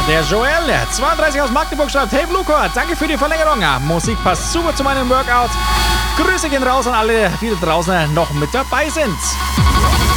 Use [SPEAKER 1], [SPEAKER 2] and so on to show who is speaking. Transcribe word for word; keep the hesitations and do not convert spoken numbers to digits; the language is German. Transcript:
[SPEAKER 1] Der Joel, zweiunddreißig aus Magdeburg, schreibt: Hey Bluecard, danke für die Verlängerung. Musik passt super zu meinem Workout. Grüße gehen raus an alle, die da draußen noch mit dabei sind.